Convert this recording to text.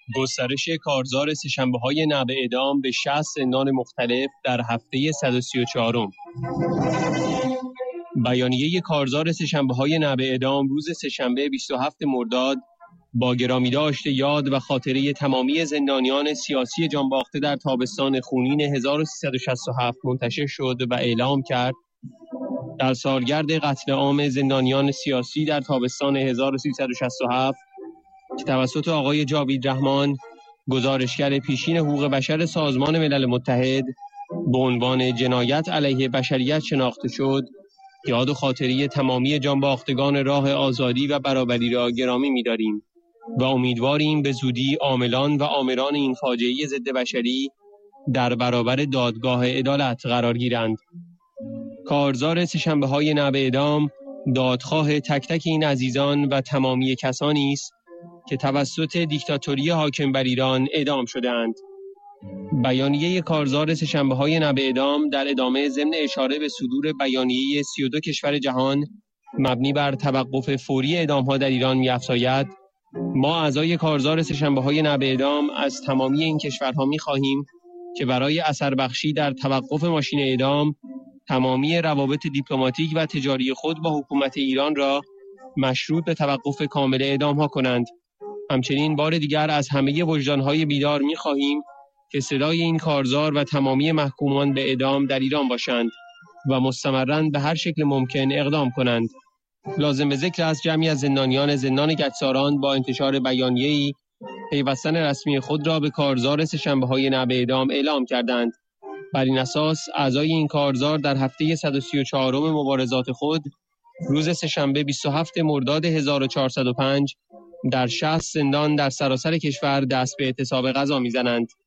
گسترش کارزار سه‌شنبه‌های نعب اعدام به 60 زندان مختلف در هفته 134م. بیانیه کارزار سه‌شنبه‌های نعب اعدام روز سه‌شنبه 27 مرداد با گرامی داشت یاد و خاطره تمامی زندانیان سیاسی جانباخته در تابستان خونین 1367 منتشر شد و اعلام کرد در سالگرد قتل عام زندانیان سیاسی در تابستان 1367 که توسط آقای جاوید رحمان، گزارشگر پیشین حقوق بشر سازمان ملل متحد، به عنوان جنایت علیه بشریت شناخته شد، یاد و خاطره تمامی جانباختگان راه آزادی و برابری را گرامی می‌داریم و امیدواریم به زودی عاملان و آمران این فاجعه ضد بشری در برابر دادگاه عدالت قرار گیرند. کارزار سه‌شنبه‌های نعب اعدام دادخواه تک تک این عزیزان و تمامی کسانی است که توسط دیکتاتوری حاکم بر ایران اعدام شده‌اند. بیانیه کارزار سه‌شنبه‌های نعب اعدام در ادامه ضمن اشاره به صدور بیانیه 32 کشور جهان مبنی بر توقف فوری اعدام‌ها در ایران می‌افزاید: ما اعضای کارزار سه‌شنبه‌های نعب اعدام از تمامی این کشورها می‌خواهیم که برای اثر بخشی در توقف ماشین اعدام تمامی روابط دیپلماتیک و تجاری خود با حکومت ایران را مشروط به توقف کامل اعدام‌ها کنند. همچنین بار دیگر از همه وجدان‌های بیدار می‌خواهیم که صدای این کارزار و تمامی محکومان به اعدام در ایران باشند و مستمراً به هر شکل ممکن اقدام کنند. لازم به ذکر است جمعی از زندانیان زندان گچساران با انتشار بیانیه‌ای پیوستن رسمی خود را به کارزار سه‌شنبه‌های نعب اعدام اعلام کردند. بر این اساس اعضای این کارزار در هفته 134م مبارزات خود روز سه‌شنبه 27 مرداد 1405 در 60 زندان در سراسر کشور دست به اعتصاب غذا می‌زنند.